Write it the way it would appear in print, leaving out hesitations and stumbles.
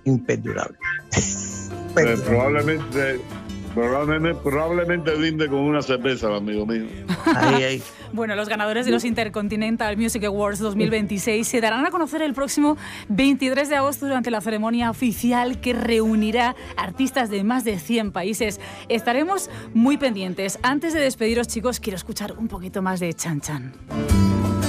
imperdurable. Probablemente brinde con una cerveza, amigo mío. Ahí. Bueno, los ganadores de los Intercontinental Music Awards 2026 se darán a conocer el próximo 23 de agosto durante la ceremonia oficial que reunirá artistas de más de 100 países. Estaremos muy pendientes. Antes de despediros, chicos, quiero escuchar un poquito más de Chan Chan.